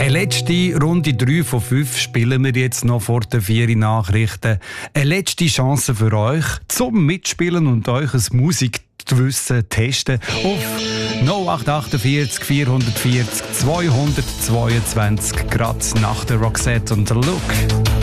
Eine letzte Runde 3 von 5 spielen wir jetzt noch vor den 4 Nachrichten. Eine letzte Chance für euch zum Mitspielen und euch ein Musikwissen testen auf 0848 440 222 gerade nach der Roxette und der Look.